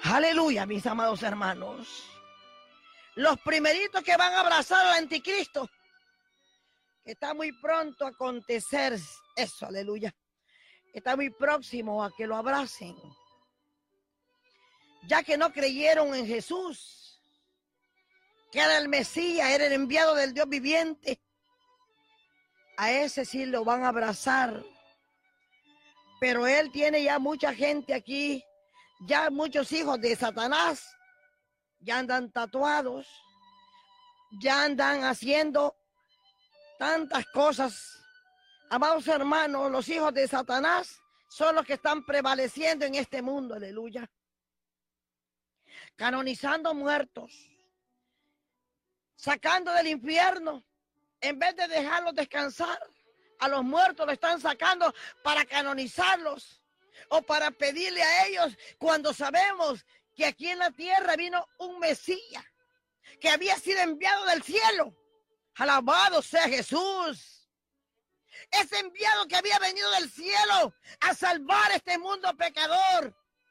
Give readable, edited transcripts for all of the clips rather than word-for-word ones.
Aleluya, mis amados hermanos. Los primeritos que van a abrazar al anticristo, que está muy pronto a acontecer eso, aleluya. Está muy próximo a que lo abracen, ya que no creyeron en Jesús, que era el Mesías, era el enviado del Dios viviente. A ese sí lo van a abrazar, pero él tiene ya mucha gente aquí, ya muchos hijos de Satanás, ya andan tatuados, ya andan haciendo tantas cosas. Amados hermanos, los hijos de Satanás son los que están prevaleciendo en este mundo, aleluya. Canonizando muertos, sacando del infierno, en vez de dejarlos descansar, a los muertos lo están sacando para canonizarlos o para pedirle a ellos, cuando sabemos que aquí en la tierra vino un Mesías que había sido enviado del cielo. Alabado sea Jesús. Ese enviado que había venido del cielo a salvar este mundo pecador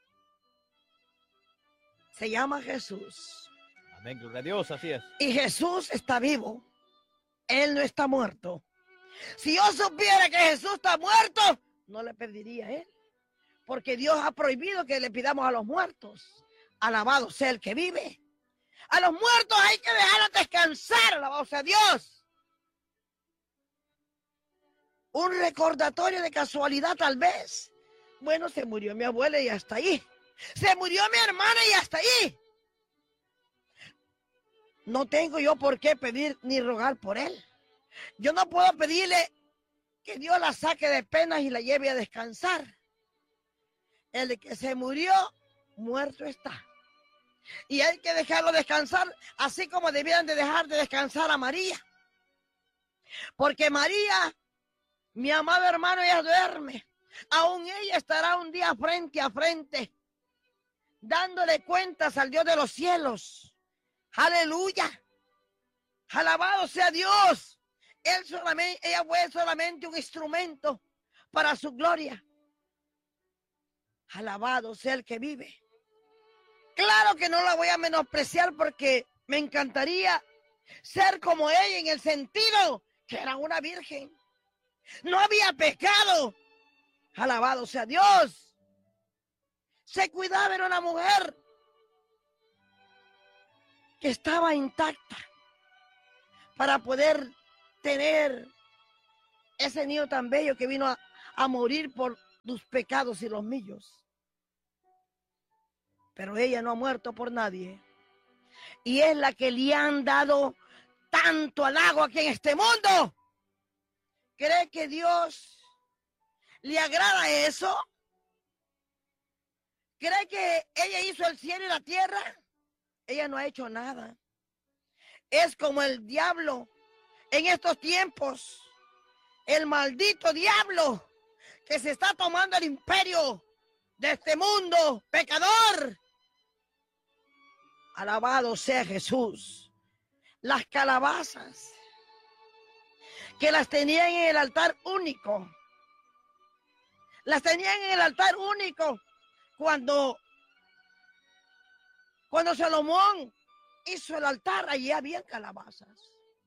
se llama Jesús. Amén, gloria a Dios, así es. Y Jesús está vivo. Él no está muerto. Si yo supiera que Jesús está muerto, no le pediría a él. Porque Dios ha prohibido que le pidamos a los muertos. Alabado sea el que vive. A los muertos hay que dejarlos descansar. Alabado sea Dios. Un recordatorio de casualidad tal vez. Bueno, se murió mi abuela y hasta ahí. Se murió mi hermana y hasta ahí. No tengo yo por qué pedir ni rogar por él. Yo no puedo pedirle que Dios la saque de penas y la lleve a descansar. El que se murió, muerto está. Y hay que dejarlo descansar, así como debieran de dejar de descansar a María. Porque María, mi amado hermano, ella duerme. Aún ella estará un día frente a frente, dándole cuentas al Dios de los cielos. Aleluya. Alabado sea Dios. Ella fue solamente un instrumento para su gloria. Alabado sea el que vive. Claro que no la voy a menospreciar porque me encantaría ser como ella en el sentido que era una virgen. No había pecado. Alabado sea Dios. Se cuidaba, era una mujer que estaba intacta para poder tener ese niño tan bello que vino a morir por tus pecados y los míos. Pero ella no ha muerto por nadie. Y es la que le han dado tanto halago aquí en este mundo. ¿Cree que Dios le agrada eso? ¿Cree que ella hizo el cielo y la tierra? Ella no ha hecho nada. Es como el diablo en estos tiempos. El maldito diablo que se está tomando el imperio de este mundo pecador. Alabado sea Jesús. Las calabazas que las tenían en el altar único. Las tenían en el altar único cuando Salomón hizo el altar. Allí habían calabazas.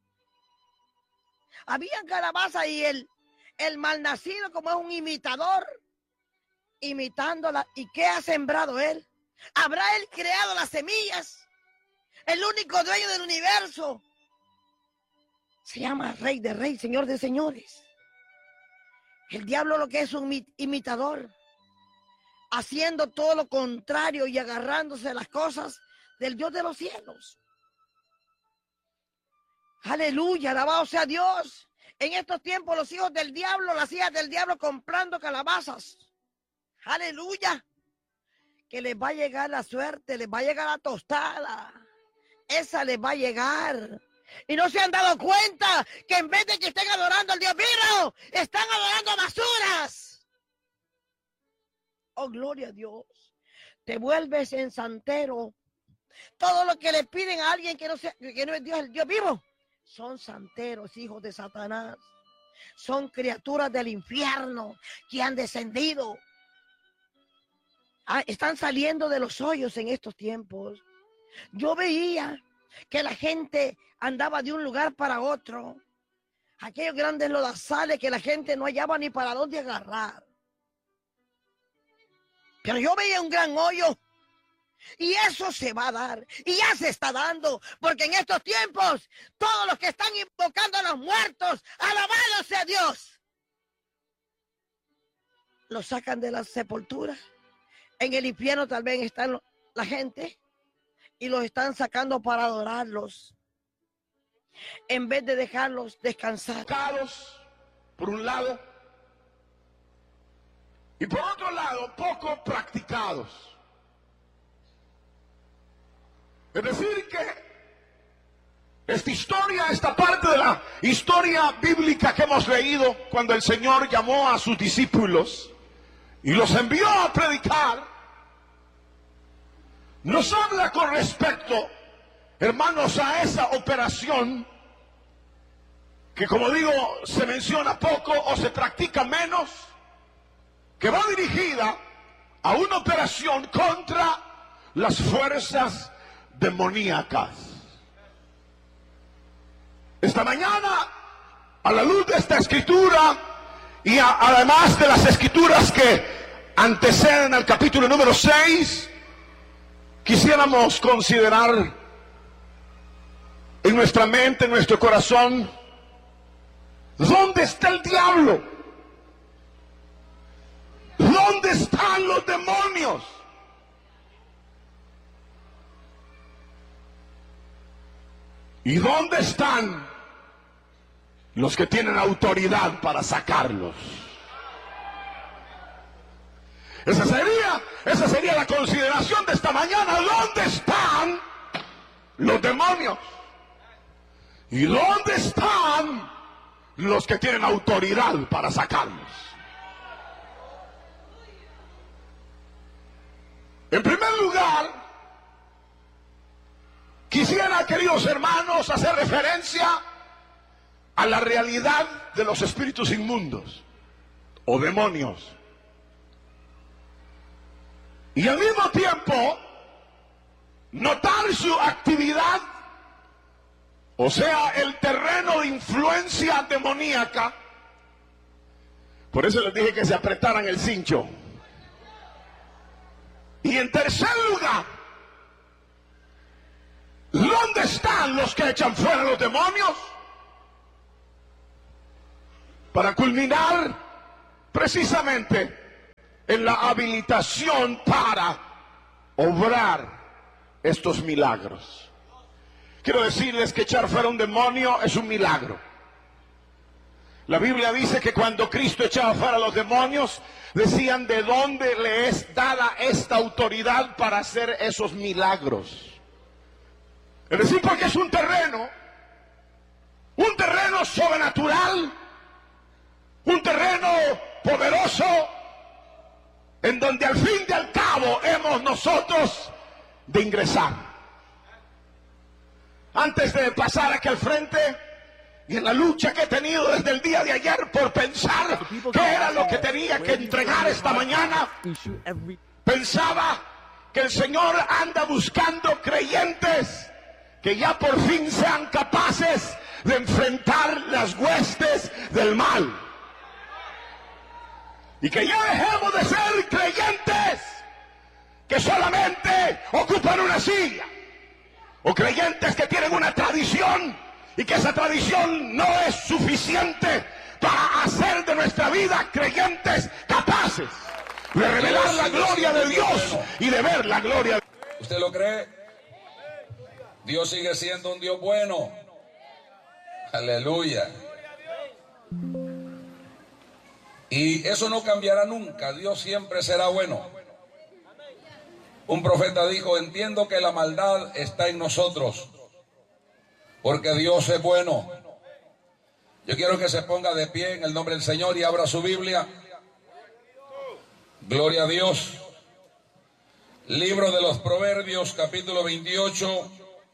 Habían calabazas y el malnacido, como es un imitador, imitándola. ¿Y qué ha sembrado él? ¿Habrá él creado las semillas? El único dueño del universo se llama Rey de Reyes, Señor de Señores. El diablo lo que es un imitador, haciendo todo lo contrario y agarrándose las cosas del Dios de los cielos. Aleluya, alabado sea Dios. En estos tiempos los hijos del diablo, las hijas del diablo comprando calabazas. Aleluya. Que les va a llegar la suerte, les va a llegar la tostada. Esa les va a llegar. Y no se han dado cuenta que en vez de que estén adorando al Dios vivo, están adorando basuras. Oh, gloria a Dios. Te vuelves en santero. Todo lo que le piden a alguien que no es Dios, el Dios vivo, son santeros, hijos de Satanás. Son criaturas del infierno que han descendido. están saliendo de los hoyos en estos tiempos. Yo veía que la gente andaba de un lugar para otro. Aquellos grandes lodazales que la gente no hallaba ni para dónde agarrar. Pero yo veía un gran hoyo. Y eso se va a dar. Y ya se está dando. Porque en estos tiempos, todos los que están invocando a los muertos, alabado sea Dios, los sacan de la sepultura. En el infierno tal vez están la gente y los están sacando para adorarlos, en vez de dejarlos descansar. Por un lado, y por otro lado, poco practicados. Es decir que esta parte de la historia bíblica que hemos leído, cuando el Señor llamó a sus discípulos y los envió a predicar, nos habla con respecto, hermanos, a esa operación que, como digo, se menciona poco o se practica menos, que va dirigida a una operación contra las fuerzas demoníacas. Esta mañana, a la luz de esta escritura y además de las escrituras que anteceden al capítulo número 6, quisiéramos considerar en nuestra mente, en nuestro corazón, ¿dónde está el diablo? ¿Dónde están los demonios? ¿Y dónde están los que tienen autoridad para sacarlos? Esa sería la consideración de esta mañana. ¿Dónde están los demonios? ¿Y dónde están los que tienen autoridad para sacarlos? En primer lugar, quisiera, queridos hermanos, hacer referencia a la realidad de los espíritus inmundos o demonios. Y al mismo tiempo, notar su actividad, o sea, el terreno de influencia demoníaca. Por eso les dije que se apretaran el cincho. Y en tercer lugar, ¿dónde están los que echan fuera los demonios? Para culminar precisamente en la habilitación para obrar estos milagros. Quiero decirles que echar fuera un demonio es un milagro. La Biblia dice que cuando Cristo echaba fuera a los demonios, decían de dónde le es dada esta autoridad para hacer esos milagros. Es decir, porque es un terreno sobrenatural, un terreno poderoso, en donde al fin y al cabo hemos nosotros de ingresar. Antes de pasar aquí al frente, y en la lucha que he tenido desde el día de ayer por pensar qué era lo que tenía que entregar esta mañana, pensaba que el Señor anda buscando creyentes que ya por fin sean capaces de enfrentar las huestes del mal. Y que ya dejemos de ser creyentes que solamente ocupan una silla, o creyentes que tienen una tradición y que esa tradición no es suficiente para hacer de nuestra vida creyentes capaces de revelar la gloria de Dios y de ver la gloria de Dios. ¿Usted lo cree? Dios sigue siendo un Dios bueno. Aleluya. Y eso no cambiará nunca. Dios siempre será bueno. Un profeta dijo: entiendo que la maldad está en nosotros, porque Dios es bueno. Yo quiero que se ponga de pie en el nombre del Señor y abra su Biblia. Gloria a Dios. Libro de los Proverbios, capítulo 28.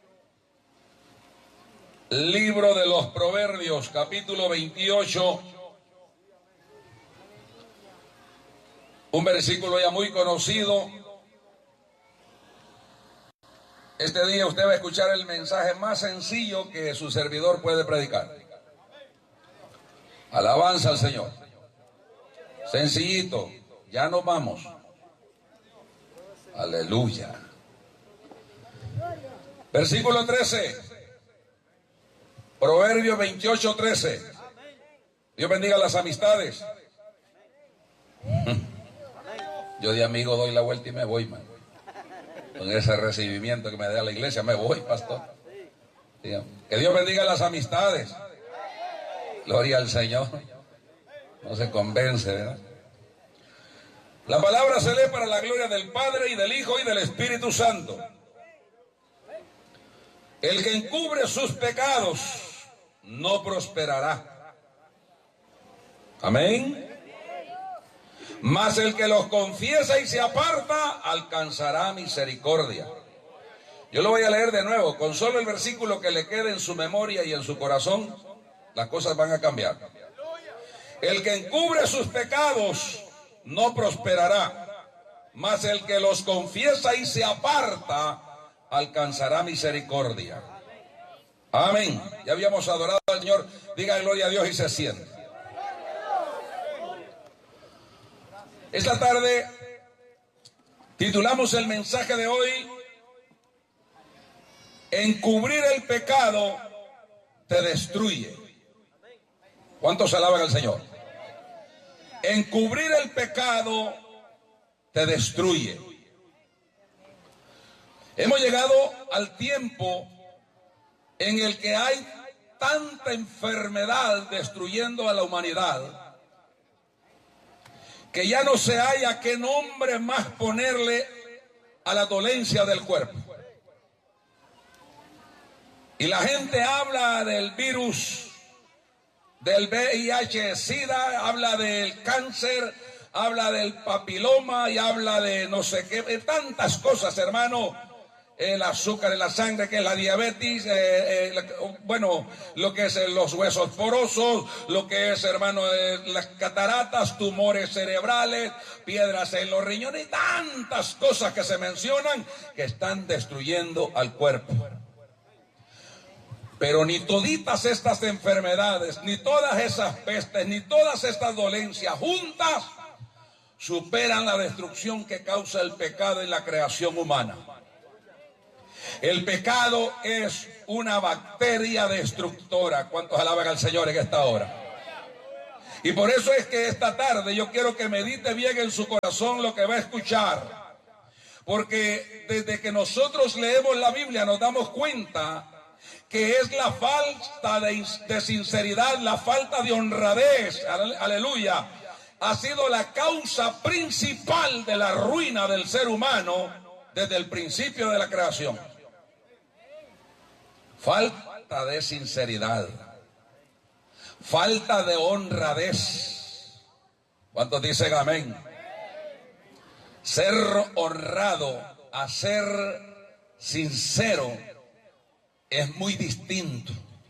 Libro de los Proverbios, capítulo 28. Un versículo ya muy conocido. Este día usted va a escuchar el mensaje más sencillo que su servidor puede predicar. Alabanza al Señor. Sencillito, ya nos vamos. Aleluya. Versículo 13. Proverbio 28:13. Dios bendiga las amistades. Yo de amigo doy la vuelta y me voy, man. Con ese recibimiento que me da la iglesia, me voy, pastor. Que Dios bendiga las amistades. Gloria al Señor. No se convence, ¿verdad? La palabra se lee para la gloria del Padre y del Hijo y del Espíritu Santo. El que encubre sus pecados no prosperará. Amén. Mas el que los confiesa y se aparta alcanzará misericordia. Yo lo voy a leer de nuevo. Con solo el versículo que le quede en su memoria y en su corazón, las cosas van a cambiar. El que encubre sus pecados no prosperará, mas el que los confiesa y se aparta alcanzará misericordia. Amén. Ya habíamos adorado al Señor. Diga gloria a Dios y se siente. Esta tarde titulamos el mensaje de hoy: encubrir el pecado te destruye. ¿Cuántos alaban al Señor? Encubrir el pecado te destruye. Hemos llegado al tiempo en el que hay tanta enfermedad destruyendo a la humanidad que ya no se haya qué nombre más ponerle a la dolencia del cuerpo. Y la gente habla del virus, del VIH-Sida, habla del cáncer, habla del papiloma y habla de no sé qué, de tantas cosas, hermano. El azúcar en la sangre, que es la diabetes, bueno, lo que es los huesos porosos, lo que es, hermano, las cataratas, tumores cerebrales, piedras en los riñones, y tantas cosas que se mencionan que están destruyendo al cuerpo. Pero ni toditas estas enfermedades, ni todas esas pestes, ni todas estas dolencias juntas superan la destrucción que causa el pecado en la creación humana. El pecado es una bacteria destructora. ¿Cuántos alaban al Señor en esta hora? Y por eso es que esta tarde yo quiero que medite bien en su corazón lo que va a escuchar. Porque desde que nosotros leemos la Biblia nos damos cuenta que es la falta de sinceridad, la falta de honradez, aleluya, ha sido la causa principal de la ruina del ser humano desde el principio de la creación. Falta de sinceridad, falta de honradez. ¿Cuántos dicen amén? Ser honrado a ser sincero es muy distinto.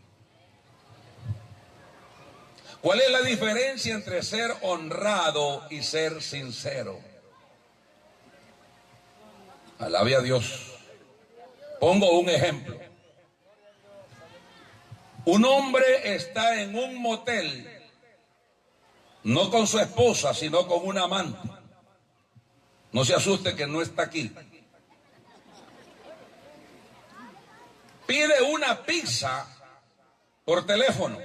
¿Cuál es la diferencia entre ser honrado y ser sincero? Alabe a Dios. Pongo un ejemplo. Un hombre está en un motel, no con su esposa, sino con una amante. No se asuste que no está aquí. Pide una pizza por teléfono.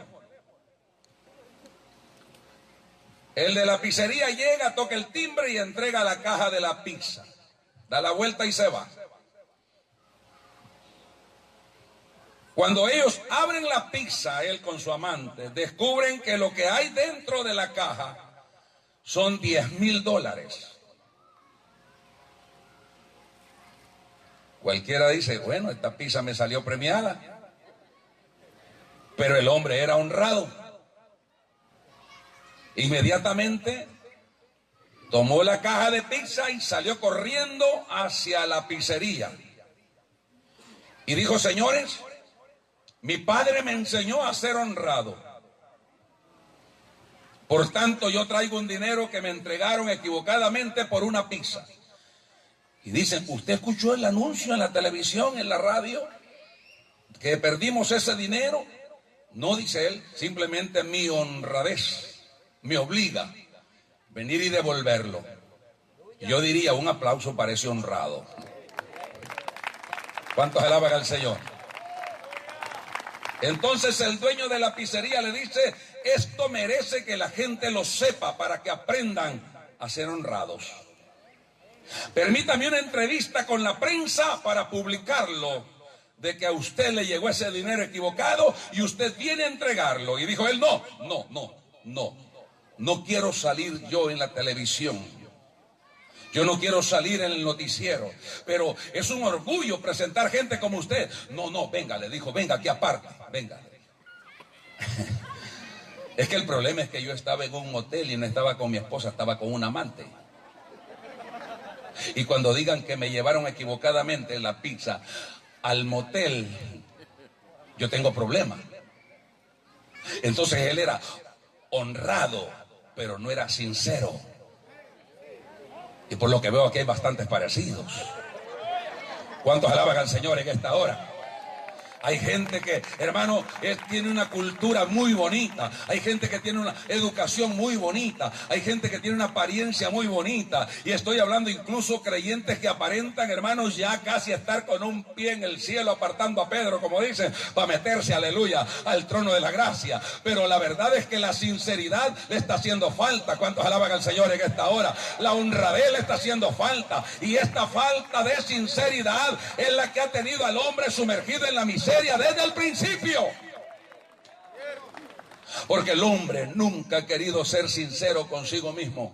El de la pizzería llega, toca el timbre y entrega la caja de la pizza. Da la vuelta y se va. Cuando ellos abren la pizza, él con su amante, descubren que lo que hay dentro de la caja son $10,000. Cualquiera dice, bueno, esta pizza me salió premiada. Pero el hombre era honrado. Inmediatamente tomó la caja de pizza y salió corriendo hacia la pizzería. Y dijo, señores, mi padre me enseñó a ser honrado. Por tanto, yo traigo un dinero que me entregaron equivocadamente por una pizza. Y dicen, ¿usted escuchó el anuncio en la televisión, en la radio, que perdimos ese dinero? No, dice él, simplemente mi honradez me obliga a venir y devolverlo. Yo diría, un aplauso para ese honrado. ¿Cuántos alaban al Señor? Entonces el dueño de la pizzería le dice, esto merece que la gente lo sepa para que aprendan a ser honrados. Permítame una entrevista con la prensa para publicarlo, de que a usted le llegó ese dinero equivocado y usted viene a entregarlo. Y dijo él, no quiero salir yo en la televisión. Yo no quiero salir en el noticiero, pero es un orgullo presentar gente como usted. No, venga, le dijo, venga aquí aparte, venga. Es que el problema es que yo estaba en un hotel y no estaba con mi esposa, estaba con un amante. Y cuando digan que me llevaron equivocadamente la pizza al motel, yo tengo problemas. Entonces él era honrado, pero no era sincero. Y por lo que veo aquí hay bastantes parecidos. ¿Cuántos alaban al Señor en esta hora? Hay gente que, hermano, tiene una cultura muy bonita. Hay gente que tiene una educación muy bonita. Hay gente que tiene una apariencia muy bonita. Y estoy hablando incluso creyentes que aparentan, hermanos, ya casi estar con un pie en el cielo apartando a Pedro, como dicen, para meterse, aleluya, al trono de la gracia. Pero la verdad es que la sinceridad le está haciendo falta. ¿Cuántos alaban al Señor en esta hora? La honradez le está haciendo falta. Y esta falta de sinceridad es la que ha tenido al hombre sumergido en la miseria desde el principio. Porque el hombre nunca ha querido ser sincero consigo mismo.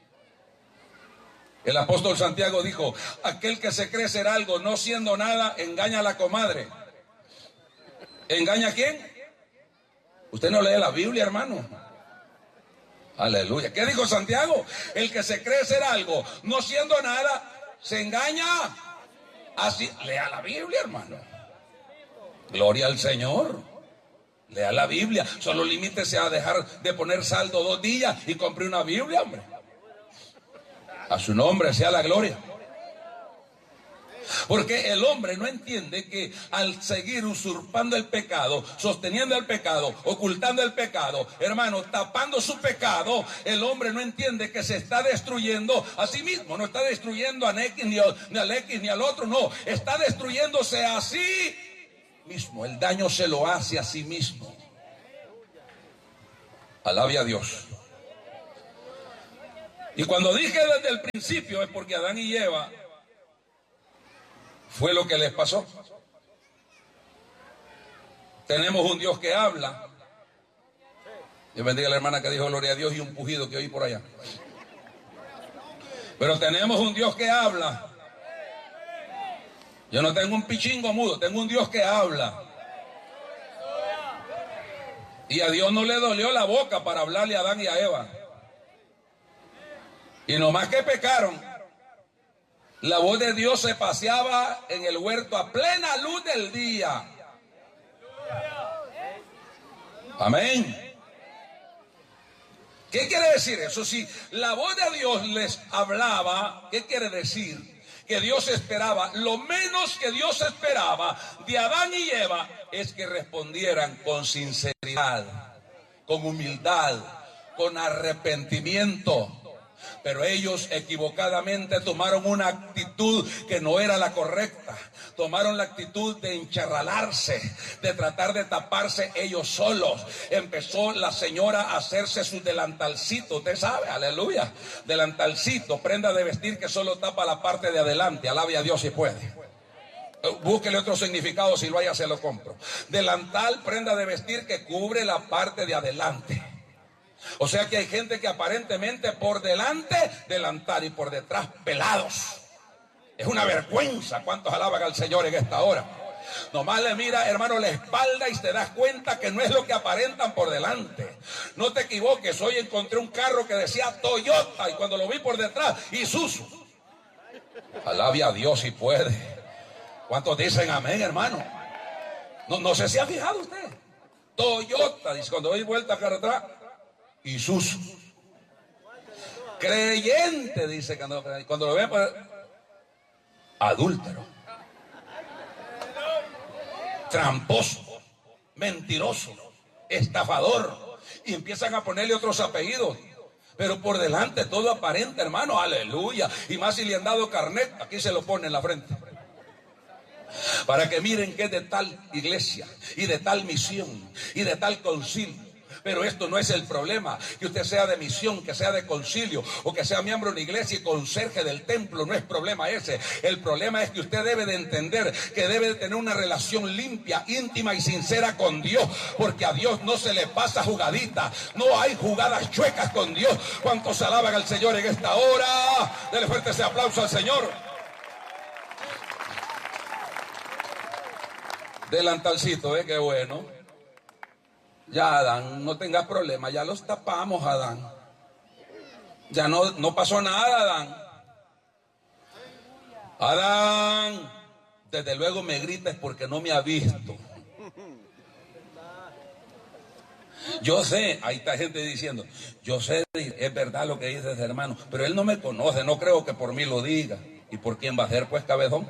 El apóstol Santiago dijo, aquel que se cree ser algo no siendo nada, engaña a la comadre. ¿Engaña a quién? Usted no lee la Biblia, hermano. Aleluya. ¿Qué dijo Santiago? El que se cree ser algo no siendo nada, se engaña. Así, lea la Biblia, hermano. Gloria al Señor. Lea la Biblia. Solo limítese a dejar de poner saldo 2 días y compre una Biblia, hombre. A su nombre sea la gloria. Porque el hombre no entiende que al seguir usurpando el pecado, sosteniendo el pecado, ocultando el pecado, hermano, tapando su pecado, el hombre no entiende que se está destruyendo a sí mismo. No está destruyendo a X ni al X ni al otro, no. Está destruyéndose a sí mismo. El daño se lo hace a sí mismo. Alabe a Dios. Y cuando dije desde el principio es porque Adán y Eva fue lo que les pasó. Tenemos un Dios que habla. Dios bendiga a la hermana que dijo gloria a Dios y un pujido que oí por allá. Pero tenemos un Dios que habla. Yo no tengo un pichingo mudo, tengo un Dios que habla. Y a Dios no le dolió la boca para hablarle a Adán y a Eva. Y nomás que pecaron, la voz de Dios se paseaba en el huerto a plena luz del día. Amén. ¿Qué quiere decir eso? Si la voz de Dios les hablaba, ¿qué quiere decir? Que Dios esperaba, lo menos que Dios esperaba de Adán y Eva es que respondieran con sinceridad, con humildad, con arrepentimiento. Pero ellos equivocadamente tomaron una actitud que no era la correcta. Tomaron la actitud de encharralarse, de tratar de taparse ellos solos. Empezó la señora a hacerse su delantalcito, usted sabe, aleluya. Delantalcito, prenda de vestir que solo tapa la parte de adelante. Alabe a Dios si puede. Búsquele otro significado, si lo hay, se lo compro. Delantal, prenda de vestir que cubre la parte de adelante. O sea que hay gente que aparentemente por delante delantal y por detrás pelados. Es una vergüenza. ¿Cuántos alaban al Señor en esta hora? Nomás le mira, hermano, la espalda y te das cuenta que no es lo que aparentan por delante. No te equivoques, hoy encontré un carro que decía Toyota y cuando lo vi por detrás, Isuzu. Alabe a Dios si puede. ¿Cuántos dicen amén, hermano? No sé si ha fijado usted. Toyota, dice, cuando doy vuelta acá atrás, Isuzu. Creyente, dice, cuando lo ve, adúltero, tramposo, mentiroso, estafador, y empiezan a ponerle otros apellidos. Pero por delante todo aparenta, hermano, aleluya. Y más si le han dado carnet, aquí se lo pone en la frente, para que miren que es de tal iglesia, y de tal misión, y de tal concilio. Pero esto no es el problema, que usted sea de misión, que sea de concilio, o que sea miembro de una iglesia y conserje del templo, no es problema ese. El problema es que usted debe de entender que debe de tener una relación limpia, íntima y sincera con Dios, porque a Dios no se le pasa jugadita, no hay jugadas chuecas con Dios. ¿Cuántos alaban al Señor en esta hora? Dele fuerte ese aplauso al Señor. Delantalcito, qué bueno. Ya, Adán, no tengas problema, ya los tapamos, Adán. Ya no pasó nada, Adán. Adán, desde luego me grites porque no me ha visto. Yo sé, ahí está gente diciendo, yo sé, es verdad lo que dices, hermano, pero él no me conoce, no creo que por mí lo diga. ¿Y por quién va a ser, pues, cabezón?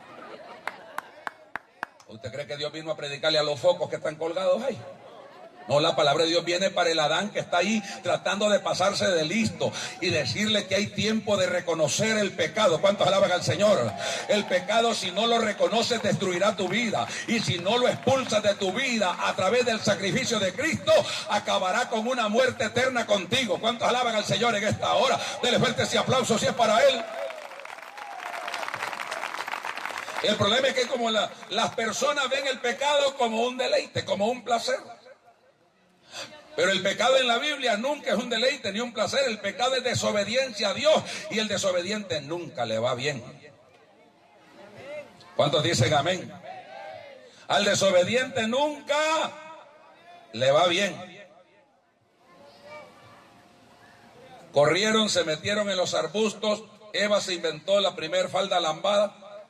¿Usted cree que Dios vino a predicarle a los focos que están colgados ahí? No, la palabra de Dios viene para el Adán que está ahí tratando de pasarse de listo y decirle que hay tiempo de reconocer el pecado. ¿Cuántos alaban al Señor? El pecado, si no lo reconoces, destruirá tu vida. Y si no lo expulsas de tu vida a través del sacrificio de Cristo, acabará con una muerte eterna contigo. ¿Cuántos alaban al Señor en esta hora? Dele fuerte ese aplauso si es para Él. El problema es que como las personas ven el pecado como un deleite, como un placer. Pero el pecado en la Biblia nunca es un deleite ni un placer. El pecado es desobediencia a Dios y el desobediente nunca le va bien. ¿Cuántos dicen amén? Al desobediente nunca le va bien. Corrieron, se metieron en los arbustos. Eva se inventó la primer falda lambada.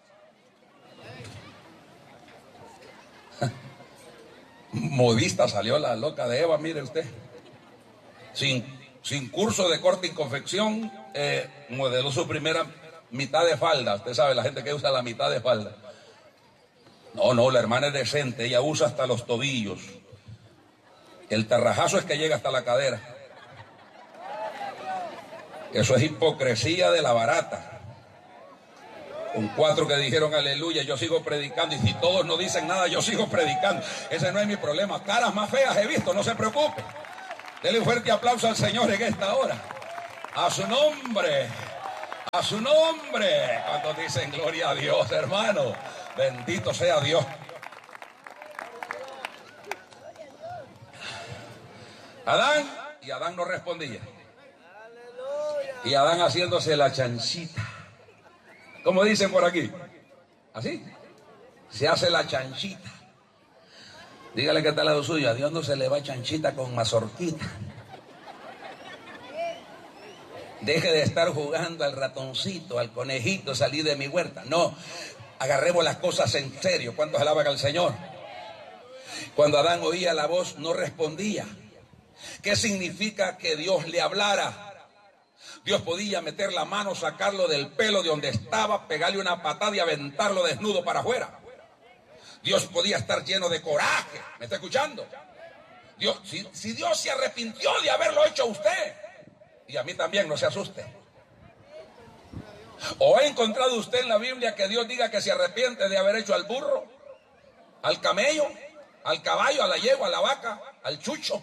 Modista salió la loca de Eva, mire usted. Sin curso de corte y confección, modeló su primera mitad de falda. Usted sabe, la gente que usa la mitad de falda. No, la hermana es decente, ella usa hasta los tobillos. El tarrajazo es que llega hasta la cadera. Eso es hipocresía de la barata. Con 4 que dijeron aleluya, yo sigo predicando. Y si todos no dicen nada, yo sigo predicando. Ese no es mi problema. Caras más feas he visto, no se preocupe. Denle un fuerte aplauso al Señor en esta hora. A su nombre. A su nombre. Cuando dicen gloria a Dios, hermano. Bendito sea Dios. Adán. Y Adán no respondía. Y Adán haciéndose la chanchita. ¿Cómo dicen por aquí? ¿Así? Se hace la chanchita. Dígale que está al lado suyo. A Dios no se le va chanchita con mazorquita. Deje de estar jugando al ratoncito, al conejito, salí de mi huerta. No, agarremos las cosas en serio. ¿Cuántos alaban al Señor? Cuando Adán oía la voz, no respondía. ¿Qué significa que Dios le hablara? Dios podía meter la mano, sacarlo del pelo de donde estaba, pegarle una patada y aventarlo desnudo para afuera. Dios podía estar lleno de coraje. ¿Me está escuchando? Dios, si Dios se arrepintió de haberlo hecho a usted, y a mí también, no se asuste. ¿O ha encontrado usted en la Biblia que Dios diga que se arrepiente de haber hecho al burro, al camello, al caballo, a la yegua, a la vaca, al chucho?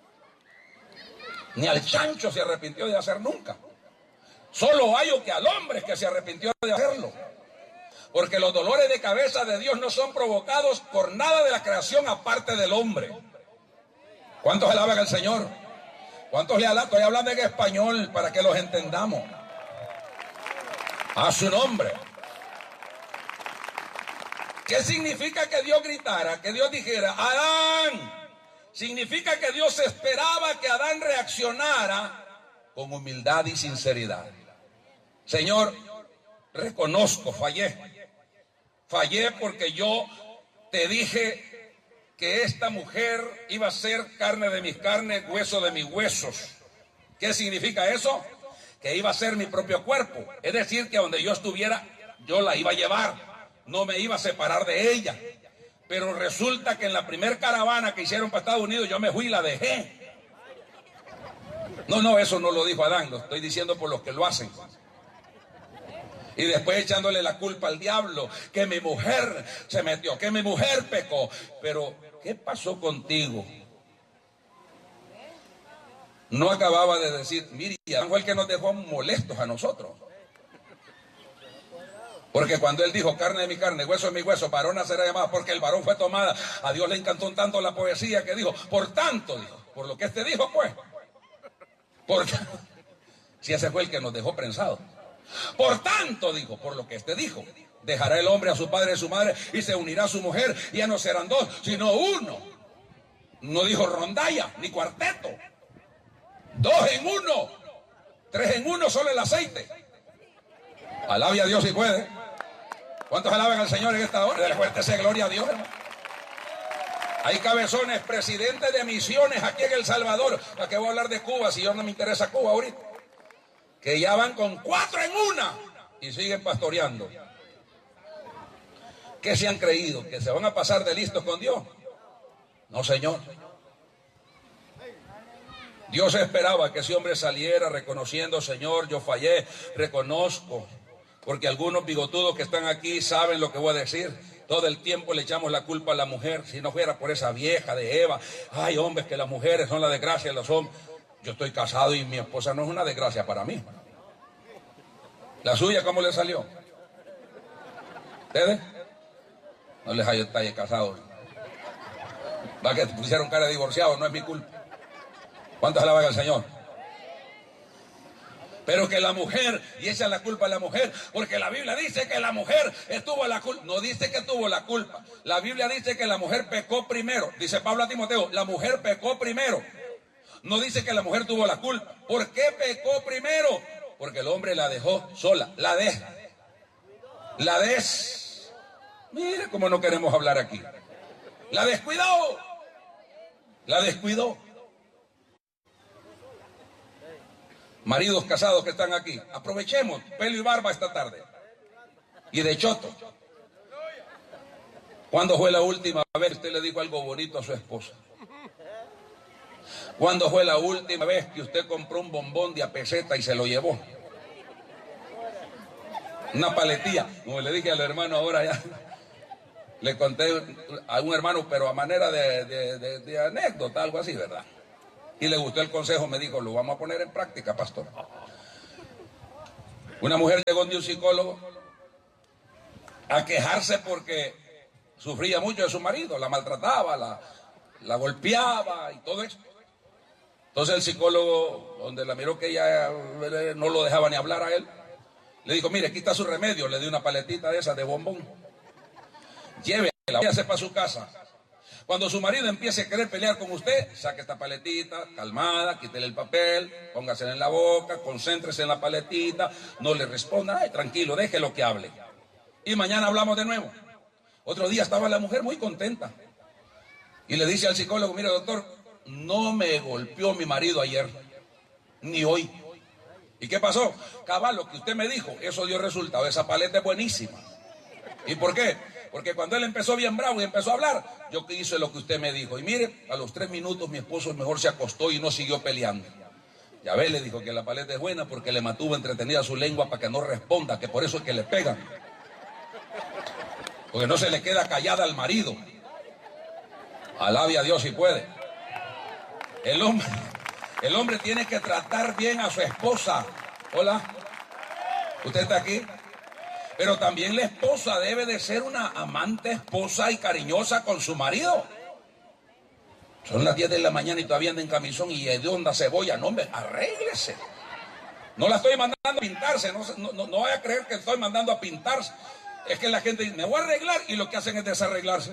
Ni al chancho se arrepintió de hacer nunca. Solo hay que al hombre que se arrepintió de hacerlo. Porque los dolores de cabeza de Dios no son provocados por nada de la creación aparte del hombre. ¿Cuántos alaban al Señor? ¿Cuántos le alaban? Estoy hablando en español para que los entendamos. A su nombre. ¿Qué significa que Dios gritara? Que Dios dijera, Adán. Significa que Dios esperaba que Adán reaccionara con humildad y sinceridad. Señor, reconozco, fallé. Fallé porque yo te dije que esta mujer iba a ser carne de mis carnes, hueso de mis huesos. ¿Qué significa eso? Que iba a ser mi propio cuerpo. Es decir, que donde yo estuviera, yo la iba a llevar, no me iba a separar de ella. Pero resulta que en la primer caravana que hicieron para Estados Unidos yo me fui y la dejé. No, eso no lo dijo Adán, lo estoy diciendo por los que lo hacen. Y después echándole la culpa al diablo, que mi mujer se metió, que mi mujer pecó. Pero, ¿qué pasó contigo? No acababa de decir, mire, Adán fue el que nos dejó molestos a nosotros. Porque cuando él dijo, carne de mi carne, hueso de mi hueso, varona será llamada, porque el varón fue tomada, a Dios le encantó tanto la poesía que dijo, por tanto, dijo, por lo que este dijo, pues. Porque, si ese fue el que nos dejó prensados. Por tanto, dijo, por lo que este dijo, dejará el hombre a su padre y a su madre y se unirá a su mujer, y ya no serán dos, sino uno. No dijo rondalla, ni cuarteto. 2 en 1, 3 en 1, solo el aceite. Alabe a Dios si puede. ¿Cuántos alaban al Señor en esta hora? Fuértese, gloria a Dios, hermano. Hay cabezones, presidentes de misiones aquí en El Salvador. ¿Para qué voy a hablar de Cuba si yo no me interesa Cuba ahorita? Que ya van con 4 en 1 y siguen pastoreando. ¿Qué se han creído? ¿Que se van a pasar de listos con Dios? No, Señor. Dios esperaba que ese hombre saliera reconociendo, Señor, yo fallé, reconozco. Porque algunos bigotudos que están aquí saben lo que voy a decir. Todo el tiempo le echamos la culpa a la mujer. Si no fuera por esa vieja de Eva. Ay, hombres, que las mujeres son la desgracia de los hombres. Yo estoy casado y mi esposa no es una desgracia para mí. ¿La suya cómo le salió? ¿Ustedes? No les hay detalle casado. Va que pusieron cara de divorciado, no es mi culpa. ¿Cuántos alaban al Señor? Pero que la mujer, y echan la culpa a la mujer, porque la Biblia dice que la mujer estuvo la culpa. No dice que tuvo la culpa. La Biblia dice que la mujer pecó primero. Dice Pablo a Timoteo, la mujer pecó primero. No dice que la mujer tuvo la culpa. ¿Por qué pecó primero? Porque el hombre la dejó sola. Mire cómo no queremos hablar aquí. La descuidó. Maridos casados que están aquí, aprovechemos pelo y barba esta tarde. Y de choto. ¿Cuándo fue la última vez que usted le dijo algo bonito a su esposa? ¿Cuándo fue la última vez que usted compró un bombón de a peseta y se lo llevó? Una paletilla. Como le dije al hermano ahora ya. Le conté a un hermano, pero a manera de anécdota, algo así, ¿verdad? Y le gustó el consejo, me dijo, lo vamos a poner en práctica, pastor. Una mujer llegó de un psicólogo a quejarse porque sufría mucho de su marido, la maltrataba, la golpeaba y todo eso. Entonces el psicólogo, donde la miró que ella no lo dejaba ni hablar a él, le dijo, mire, aquí está su remedio, le dio una paletita de esas de bombón. Llévela, váyase para su casa. Cuando su marido empiece a querer pelear con usted, saque esta paletita, calmada, quítele el papel, póngasela en la boca, concéntrese en la paletita, no le responda, ay, tranquilo, déjelo que hable. Y mañana hablamos de nuevo. Otro día estaba la mujer muy contenta. Y le dice al psicólogo, mire doctor, no me golpeó mi marido ayer, ni hoy. ¿Y qué pasó? Cabal, lo que usted me dijo, eso dio resultado, esa paleta es buenísima. ¿Y por qué? Porque cuando él empezó bien bravo y empezó a hablar, yo hice lo que usted me dijo. Y mire, a los 3 minutos mi esposo mejor se acostó y no siguió peleando. Ya ve, le dijo que la paleta es buena porque le mantuvo entretenida su lengua para que no responda, que por eso es que le pegan. Porque no se le queda callada al marido. Alabe a Dios si puede. El hombre tiene que tratar bien a su esposa. Hola, ¿usted está aquí? Pero también la esposa debe de ser una amante esposa y cariñosa con su marido. Son las 10 de la mañana y todavía anda en camisón y de onda cebolla. No, hombre, arréglese. No la estoy mandando a pintarse. No vaya a creer que estoy mandando a pintarse. Es que la gente dice, me voy a arreglar y lo que hacen es desarreglarse.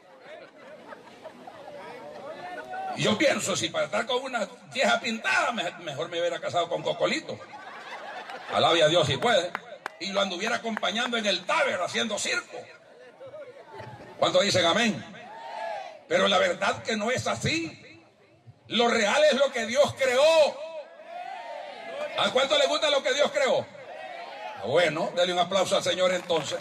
Y yo pienso, si para estar con una vieja pintada, mejor me hubiera casado con Cocolito. Alabe a Dios si puede. Y lo anduviera acompañando en el Taber haciendo circo. ¿Cuántos dicen amén? Pero la verdad que no es así. Lo real es lo que Dios creó. ¿A cuánto le gusta lo que Dios creó? Bueno, dale un aplauso al Señor entonces.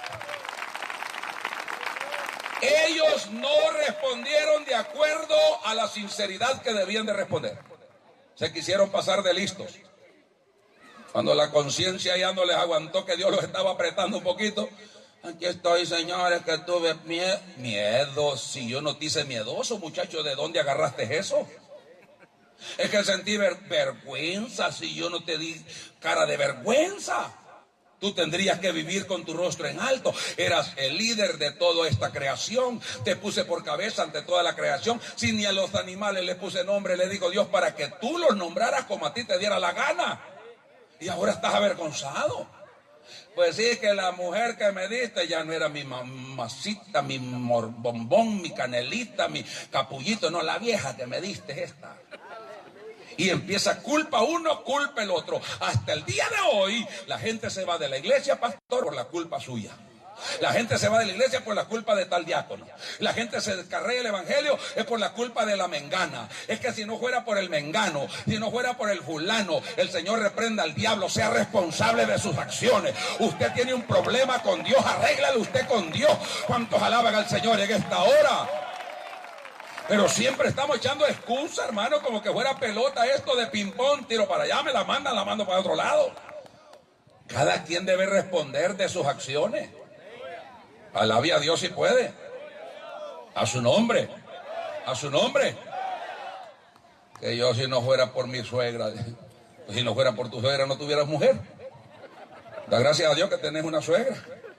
Ellos no respondieron de acuerdo a la sinceridad que debían de responder. Se quisieron pasar de listos. Cuando la conciencia ya no les aguantó, que Dios los estaba apretando un poquito. Aquí estoy, señores, que tuve miedo. Miedo, si yo no te hice miedoso, muchacho, ¿de dónde agarraste eso? Es que sentí vergüenza, si yo no te di cara de vergüenza. Tú tendrías que vivir con tu rostro en alto. Eras el líder de toda esta creación. Te puse por cabeza ante toda la creación. Si ni a los animales les puse nombre, le digo Dios, para que tú los nombraras como a ti te diera la gana. Y ahora estás avergonzado. Pues sí, que la mujer que me diste ya no era mi mamacita, mi bombón, mi canelita, mi capullito. No, la vieja que me diste esta. Y empieza culpa uno, culpa el otro. Hasta el día de hoy, la gente se va de la iglesia, pastor, por la culpa suya. La gente se va de la iglesia por la culpa de tal diácono. La gente se descarrea el evangelio es por la culpa de la mengana. Es que si no fuera por el mengano, si no fuera por el fulano, el Señor reprenda al diablo, sea responsable de sus acciones. Usted tiene un problema con Dios, arréglale usted con Dios. ¿Cuántos alaban al Señor en esta hora? Pero siempre estamos echando excusas, hermano, como que fuera pelota esto de ping-pong, tiro para allá, me la mandan, la mando para otro lado. Cada quien debe responder de sus acciones. Alabe a Dios si puede. A su nombre. A su nombre. Que yo, si no fuera por mi suegra, si no fuera por tu suegra, no tuvieras mujer. Da gracias a Dios que tenés una suegra.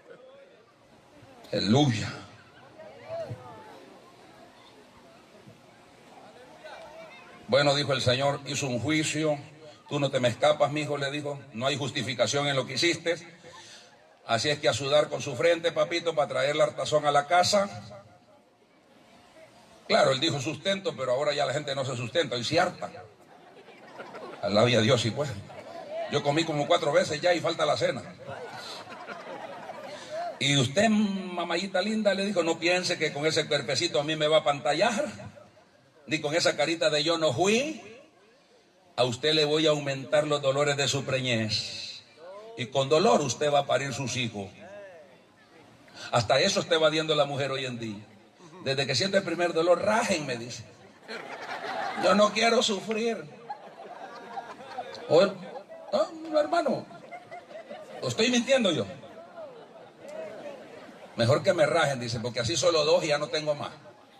Aleluya. Bueno, dijo el Señor, hizo un juicio. Tú no te me escapas, mi hijo, le dijo. No hay justificación en lo que hiciste. Así es que a sudar con su frente, papito, para traer la hartazón a la casa. Claro, él dijo sustento, pero ahora ya la gente no se sustenta, hoy se harta. Alabe a Dios si puede. Yo comí como 4 veces ya y falta la cena. Y usted, mamayita linda, le dijo, no piense que con ese cuerpecito a mí me va a pantallar, ni con esa carita de yo no fui. A usted le voy a aumentar los dolores de su preñez. Y con dolor usted va a parir sus hijos. Hasta eso está evadiendo la mujer hoy en día. Desde que siente el primer dolor, rajen, me dice. Yo no quiero sufrir. No, hermano, estoy mintiendo yo. Mejor que me rajen, dice, porque así solo 2 y ya no tengo más.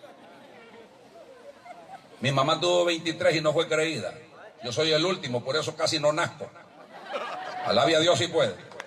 Mi mamá tuvo 23 y no fue creída. Yo soy el último, por eso casi no nazco. Alabe a Dios si puede.